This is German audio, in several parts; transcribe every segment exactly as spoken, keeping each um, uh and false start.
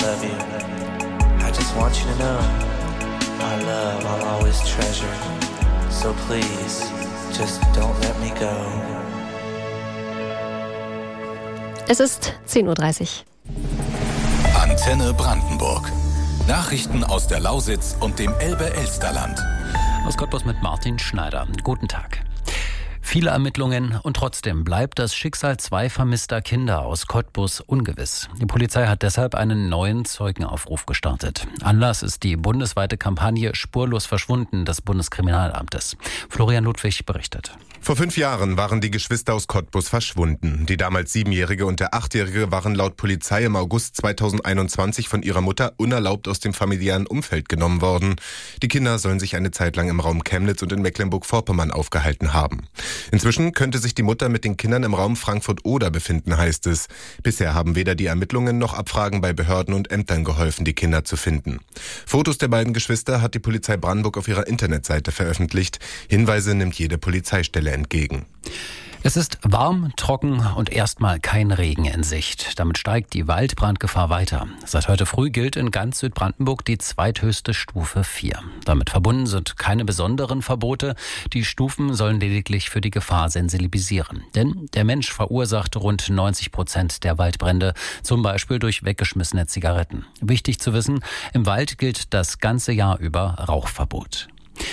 love you. I just want you to know, our love I'll always treasure. So please, just don't let me go. Es ist zehn Uhr dreißig. Antenne Brandenburg. Nachrichten aus der Lausitz und dem Elbe-Elsterland. Aus Cottbus mit Martin Schneider. Guten Tag. Viele Ermittlungen und trotzdem bleibt das Schicksal zwei vermisster Kinder aus Cottbus ungewiss. Die Polizei hat deshalb einen neuen Zeugenaufruf gestartet. Anlass ist die bundesweite Kampagne Spurlos verschwunden des Bundeskriminalamtes. Florian Ludwig berichtet. Vor fünf Jahren waren die Geschwister aus Cottbus verschwunden. Die damals Siebenjährige und der Achtjährige waren laut Polizei im August zweitausendeinundzwanzig von ihrer Mutter unerlaubt aus dem familiären Umfeld genommen worden. Die Kinder sollen sich eine Zeit lang im Raum Chemnitz und in Mecklenburg-Vorpommern aufgehalten haben. Inzwischen könnte sich die Mutter mit den Kindern im Raum Frankfurt-Oder befinden, heißt es. Bisher haben weder die Ermittlungen noch Abfragen bei Behörden und Ämtern geholfen, die Kinder zu finden. Fotos der beiden Geschwister hat die Polizei Brandenburg auf ihrer Internetseite veröffentlicht. Hinweise nimmt jede Polizeistelle entgegen. Es ist warm, trocken und erstmal kein Regen in Sicht. Damit steigt die Waldbrandgefahr weiter. Seit heute früh gilt in ganz Südbrandenburg die zweithöchste Stufe vier. Damit verbunden sind keine besonderen Verbote. Die Stufen sollen lediglich für die Gefahr sensibilisieren. Denn der Mensch verursacht rund neunzig Prozent der Waldbrände, zum Beispiel durch weggeschmissene Zigaretten. Wichtig zu wissen, im Wald gilt das ganze Jahr über Rauchverbot.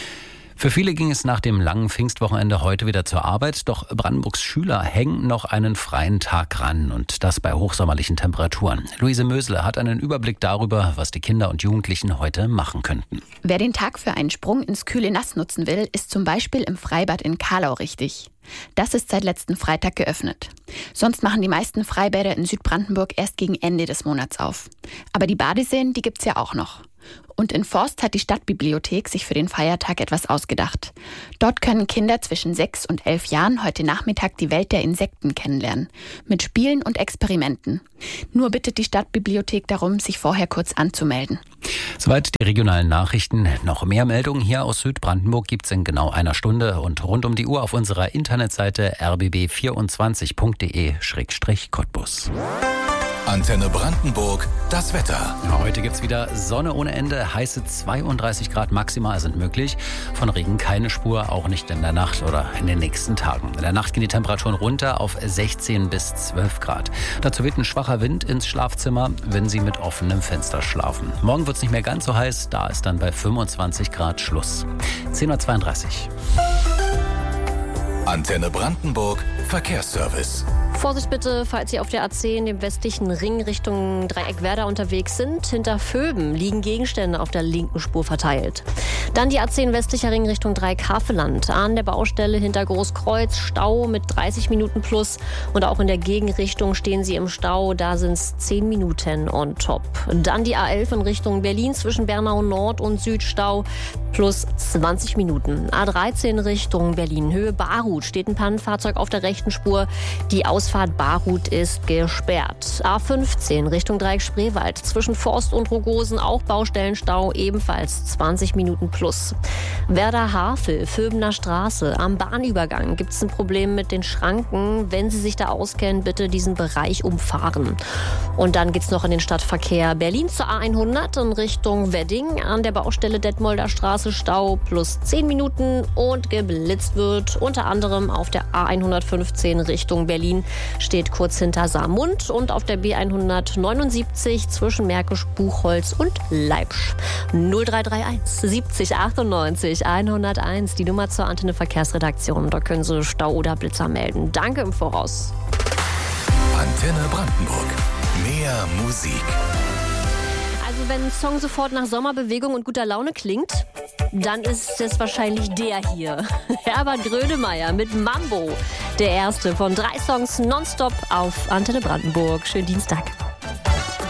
Für viele ging es nach dem langen Pfingstwochenende heute wieder zur Arbeit, doch Brandenburgs Schüler hängen noch einen freien Tag ran und das bei hochsommerlichen Temperaturen. Luise Mösle hat einen Überblick darüber, was die Kinder und Jugendlichen heute machen könnten. Wer den Tag für einen Sprung ins kühle Nass nutzen will, ist zum Beispiel im Freibad in Kahlau richtig. Das ist seit letzten Freitag geöffnet. Sonst machen die meisten Freibäder in Südbrandenburg erst gegen Ende des Monats auf. Aber die Badeseen, die gibt's ja auch noch. Und in Forst hat die Stadtbibliothek sich für den Feiertag etwas ausgedacht. Dort können Kinder zwischen sechs und elf Jahren heute Nachmittag die Welt der Insekten kennenlernen. Mit Spielen und Experimenten. Nur bittet die Stadtbibliothek darum, sich vorher kurz anzumelden. Soweit die regionalen Nachrichten. Noch mehr Meldungen hier aus Südbrandenburg gibt's in genau einer Stunde und rund um die Uhr auf unserer Internetseite r b b vierundzwanzig punkt d e Schrägstrich Cottbus. Antenne Brandenburg, das Wetter. Heute gibt's wieder Sonne ohne Ende. Heiße zweiunddreißig Grad maximal sind möglich. Von Regen keine Spur, auch nicht in der Nacht oder in den nächsten Tagen. In der Nacht gehen die Temperaturen runter auf sechzehn bis zwölf Grad. Dazu weht ein schwacher Wind ins Schlafzimmer, wenn Sie mit offenem Fenster schlafen. Morgen wird's nicht mehr ganz so heiß, da ist dann bei fünfundzwanzig Grad Schluss. zehn Uhr zweiunddreißig. Antenne Brandenburg, Verkehrsservice. Vorsicht bitte, falls Sie auf der A zehn, dem westlichen Ring Richtung Dreieckwerder unterwegs sind. Hinter Vöben liegen Gegenstände auf der linken Spur verteilt. Dann die A zehn westlicher Ring Richtung Dreieck-Havelland. An der Baustelle hinter Großkreuz Stau mit dreißig Minuten plus. Und auch in der Gegenrichtung stehen Sie im Stau. Da sind es zehn Minuten on top. Dann die A elf in Richtung Berlin zwischen Bernau Nord und Süd Stau plus zwanzig Minuten. A dreizehn Richtung Berlin Höhe Barut steht ein Pannenfahrzeug auf der rechten Spur. Die Ausfahrt Barut ist gesperrt. A fünfzehn Richtung Dreieck-Spreewald zwischen Forst und Rogosen auch Baustellenstau, ebenfalls zwanzig Minuten plus. Werder-Havel, Vöbener Straße. Am Bahnübergang gibt es ein Problem mit den Schranken. Wenn Sie sich da auskennen, bitte diesen Bereich umfahren. Und dann geht's noch in den Stadtverkehr Berlin zur A hundert in Richtung Wedding. An der Baustelle Detmolder Straße Stau plus zehn Minuten und geblitzt wird. Unter anderem auf der A hundertfünfzehn Richtung Berlin steht kurz hinter Saarmund und auf der B hundertneunundsiebzig zwischen Märkisch, Buchholz und Leipzig. null drei drei eins siebzig achtundneunzig hunderteins, die Nummer zur Antenne Verkehrsredaktion. Da können Sie Stau oder Blitzer melden. Danke im Voraus. Antenne Brandenburg. Mehr Musik. Also wenn ein Song sofort nach Sommerbewegung und guter Laune klingt, dann ist es wahrscheinlich der hier. Herbert Grönemeyer mit Mambo. Der erste von drei Songs nonstop auf Antenne Brandenburg. Schönen Dienstag.